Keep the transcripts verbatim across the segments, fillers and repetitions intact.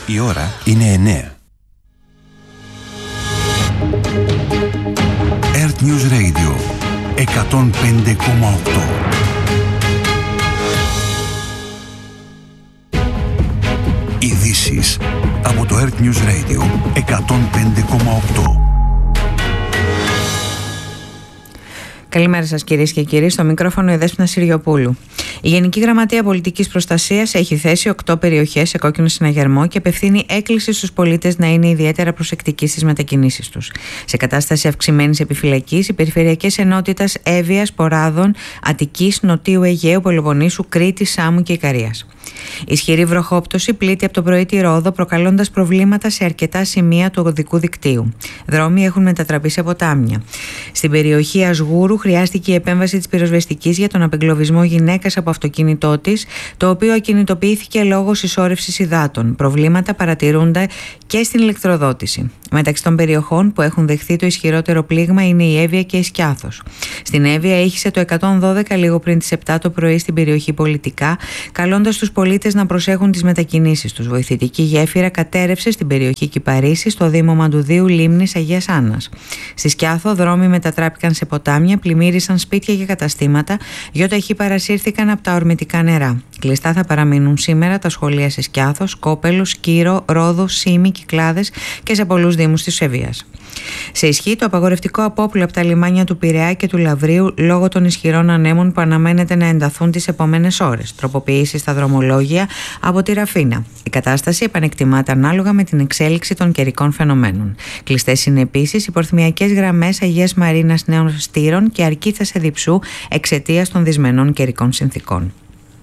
Η ώρα είναι εννέα. Earth News Radio εκατόν πέντε κόμμα οκτώ. Ειδήσεις από το Earth News Radio εκατόν πέντε κόμμα οκτώ. Καλημέρα σας κυρίες και κύριοι, στο μικρόφωνο η Δέσποινα Συριοπούλου. Η Γενική Γραμματεία Πολιτικής Προστασίας έχει θέσει οκτώ περιοχές σε κόκκινο συναγερμό και απευθύνει έκκληση στους πολίτες να είναι ιδιαίτερα προσεκτικοί στις μετακινήσεις τους. Σε κατάσταση αυξημένης επιφυλακής, οι περιφερειακές ενότητες Εύβοιας, Ποράδων, Αττικής, Νοτίου Αιγαίου, Πελοποννήσου, Κρήτης, Σάμου και Ικαρίας. Ισχυρή βροχόπτωση πλήττει από το πρωί τη Ρόδο, προκαλώντας προβλήματα σε αρκετά σημεία του οδικού δικτύου. Δρόμοι έχουν μετατραπεί σε ποτάμια. Στην περιοχή Ασγούρου χρειάστηκε η επέμβαση της πυροσβεστικής για τον απεγκλωβισμό γυναίκας από αυτοκίνητό της, το οποίο ακινητοποιήθηκε λόγω συσσόρευσης υδάτων. Προβλήματα παρατηρούνται και στην ηλεκτροδότηση. Μεταξύ των περιοχών που έχουν δεχθεί το ισχυρότερο πλήγμα είναι η Εύβοια και η Σκιάθος. Στην Εύβοια ήχησε το εκατόν δώδεκα λίγο πριν τις επτά το πρωί στην περιοχή Πολιτικά, καλώντας τους πολίτες να προσέχουν τις μετακινήσεις τους. Βοηθητική γέφυρα κατέρευσε στην περιοχή Κυπαρίσης, στο Δήμο Μαντουδίου Λίμνης Αγίας Άννας. Στη Σκιάθο, δρόμοι μετατράπηκαν σε ποτάμια, πλημμύρισαν σπίτια και καταστήματα, γιοταχή παρασύρθηκαν από τα ορμητικά νερά. Κλειστά θα παραμείνουν σήμερα τα σχολεία σε Σκιάθο, Κόπελο, Σκύρο, Ρόδο, Σύμη, Κυκλάδες και σε πολλούς δήμους της Εύβοιας. Σε ισχύ το απαγορευτικό απόπλου από τα λιμάνια του Πειραιά και του Λαβρίου λόγω των ισχυρών ανέμων που αναμένεται να ενταθούν τις επόμενες ώρες. Τροποποιήσεις στα δρομολόγια από τη Ραφίνα. Η κατάσταση επανεκτιμάται ανάλογα με την εξέλιξη των καιρικών φαινομένων. Κλειστές είναι επίσης οι πορθμιακές γραμμές Αγίας Μαρίνας Νέων Στήρων και Αρκίτσας Εδιψού εξαιτίας των δυσμενών καιρικών συνθήκων.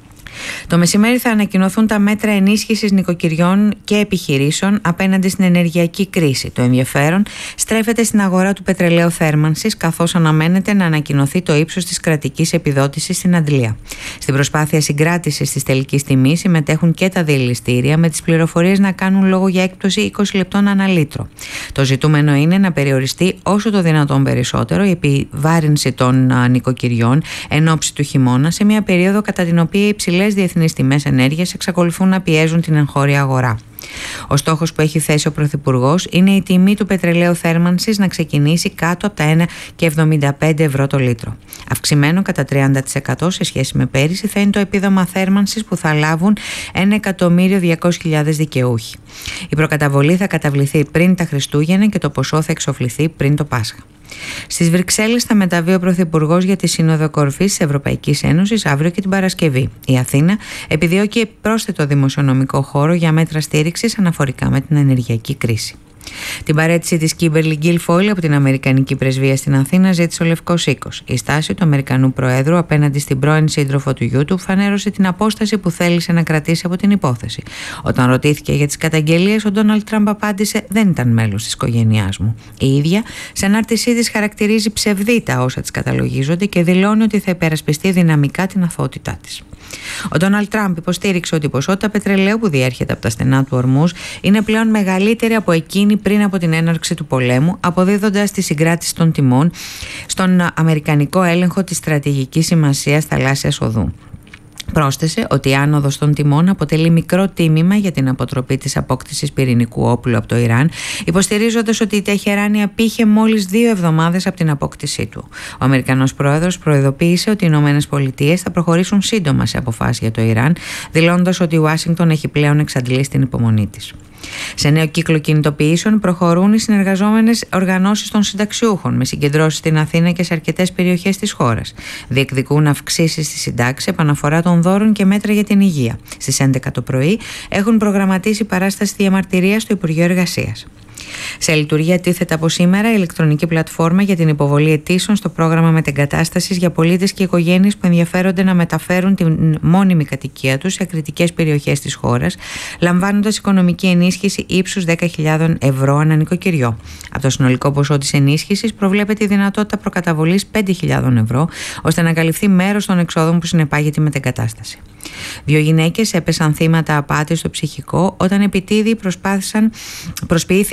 Το μεσημέρι θα ανακοινωθούν τα μέτρα ενίσχυσης νοικοκυριών και επιχειρήσεων απέναντι στην ενεργειακή κρίση. Το ενδιαφέρον στρέφεται στην αγορά του πετρελαίου θέρμανσης, καθώς αναμένεται να ανακοινωθεί το ύψος της κρατικής επιδότησης στην Αντλία. Στην προσπάθεια συγκράτησης της τελικής τιμής συμμετέχουν και τα διελιστήρια, με τις πληροφορίες να κάνουν λόγο για έκπτωση είκοσι λεπτών ανά λίτρο. Το ζητούμενο είναι να περιοριστεί όσο το δυνατόν περισσότερο η επιβάρυνση των νοικοκυριών εν ώψη του χειμώνα, σε μια περίοδο κατά την οποία υψηλές διεθνείς τιμές ενέργειας εξακολουθούν να πιέζουν την εγχώρια αγορά. Ο στόχος που έχει θέσει ο Πρωθυπουργός είναι η τιμή του πετρελαίου θέρμανσης να ξεκινήσει κάτω από τα ένα κόμμα εβδομήντα πέντε ευρώ το λίτρο. Αυξημένο κατά τριάντα τοις εκατό σε σχέση με πέρυσι θα είναι το επίδομα θέρμανσης που θα λάβουν ένα εκατομμύριο διακόσιες χιλιάδες δικαιούχοι. Η προκαταβολή θα καταβληθεί πριν τα Χριστούγεννα και το ποσό θα εξοφληθεί πριν το Πάσχα. Στις Βρυξέλλες θα μεταβεί ο Πρωθυπουργός για τη Σύνοδο Κορυφής της Ευρωπαϊκής Ένωσης αύριο και την Παρασκευή. Η Αθήνα επιδιώκει πρόσθετο δημοσιονομικό χώρο για μέτρα στήριξης αναφορικά με την ενεργειακή κρίση. Την παραίτηση της Κίμπερλι Γκίλφοιλ από την Αμερικανική Πρεσβεία στην Αθήνα ζήτησε ο Λευκός Οίκος. Η στάση του Αμερικανού Προέδρου απέναντι στην πρώην σύντροφο του γιού του φανέρωσε την απόσταση που θέλησε να κρατήσει από την υπόθεση. Όταν ρωτήθηκε για τις καταγγελίες, ο Ντόναλντ Τραμπ απάντησε: «Δεν ήταν μέλος της οικογένειάς μου». Η ίδια, σε ανάρτησή της, χαρακτηρίζει ψευδή τα όσα της καταλογίζονται και δηλώνει ότι θα υπερασπιστεί δυναμικά την αθωότητά της. Ο Ντόναλντ Τραμπ υποστήριξε ότι η ποσότητα πετρελαίου που διέρχεται από τα στενά του Ορμούζ είναι πλέον μεγαλύτερη από εκείνη πριν από την έναρξη του πολέμου, αποδίδοντας τη συγκράτηση των τιμών στον αμερικανικό έλεγχο της στρατηγικής σημασίας θαλάσσιας οδού. Πρόσθεσε ότι η άνοδος των τιμών αποτελεί μικρό τίμημα για την αποτροπή της απόκτησης πυρηνικού όπλου από το Ιράν, υποστηρίζοντας ότι η Τεχεράνη απήχε μόλις δύο εβδομάδες από την απόκτησή του. Ο Αμερικανός πρόεδρος προειδοποίησε ότι οι Ηνωμένες Πολιτείες θα προχωρήσουν σύντομα σε αποφάσεις για το Ιράν, δηλώνοντας ότι η Ουάσιγκτον έχει πλέον εξαντλήσει την υπομονή της. Σε νέο κύκλο κινητοποιήσεων προχωρούν οι συνεργαζόμενες οργανώσεις των συνταξιούχων, με συγκεντρώσεις στην Αθήνα και σε αρκετές περιοχές της χώρας. Διεκδικούν αυξήσεις στη συντάξη, επαναφορά των δώρων και μέτρα για την υγεία. Στις έντεκα το πρωί έχουν προγραμματίσει παράσταση διαμαρτυρίας στο Υπουργείο Εργασίας. Σε λειτουργία τίθεται από σήμερα η ηλεκτρονική πλατφόρμα για την υποβολή αιτήσεων στο πρόγραμμα μετεγκατάστασης για πολίτες και οικογένειες που ενδιαφέρονται να μεταφέρουν την μόνιμη κατοικία τους σε ακριτικές περιοχές της χώρας, λαμβάνοντας οικονομική ενίσχυση ύψους δέκα χιλιάδες ευρώ ανά νοικοκυριό. Από το συνολικό ποσό της ενίσχυσης προβλέπεται η δυνατότητα προκαταβολής πέντε χιλιάδες ευρώ, ώστε να καλυφθεί μέρος των εξόδων που συνεπάγεται η μετεγκατάσταση. Δύο γυναίκες έπεσαν θύματα απάτης στο ψυχικό όταν επιτίδιοι προσπάθησαν, προσποιήθηκαν τους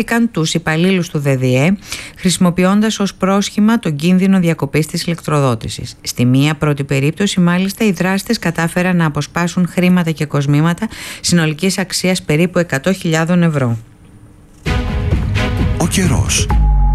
τους υπαλλήλους του ΔΔΕ, χρησιμοποιώντας ως πρόσχημα τον κίνδυνο διακοπής της ηλεκτροδότησης. Στη μία πρώτη περίπτωση, μάλιστα, οι δράστες κατάφεραν να αποσπάσουν χρήματα και κοσμήματα συνολικής αξίας περίπου εκατό χιλιάδες ευρώ. Ο καιρός.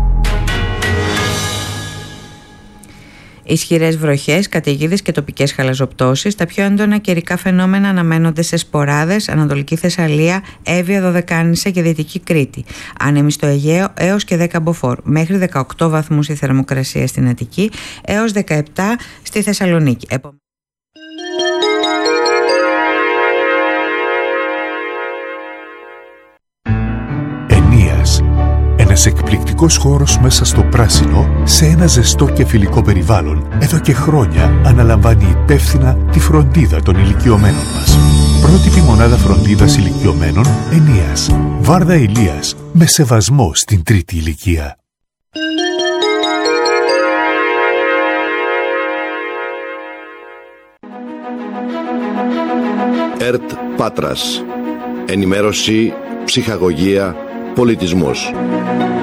Ισχυρές βροχές, καταιγίδες και τοπικές χαλαζοπτώσεις. Τα πιο έντονα καιρικά φαινόμενα αναμένονται σε Σποράδες, Ανατολική Θεσσαλία, Εύβοια, Δωδεκάνησα και Δυτική Κρήτη. Άνεμοι στο Αιγαίο έως και δέκα μποφόρ. Μέχρι δεκαοκτώ βαθμούς η θερμοκρασία στην Αττική, έως δεκαεπτά στη Θεσσαλονίκη. Ενίας. Ένας εκπληκτικός χώρος μέσα στο πράσινο, σε ένα ζεστό και φιλικό περιβάλλον, εδώ και χρόνια αναλαμβάνει υπεύθυνα τη φροντίδα των ηλικιωμένων μας. Πρότυπη μονάδα φροντίδας ηλικιωμένων Ενίας. Βάρδα Ηλίας, με σεβασμό στην τρίτη ηλικία. ΕΡΤ Πάτρας. Ενημέρωση, ψυχαγωγία, πολιτισμός.